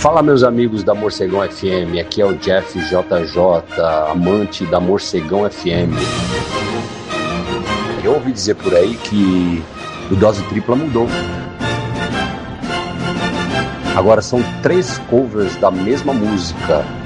Fala, meus amigos da Morcegão FM, aqui é o Jeff JJ, amante da Morcegão FM. Eu ouvi dizer por aí que o Dose Tripla mudou. Agora são 3 covers da mesma música.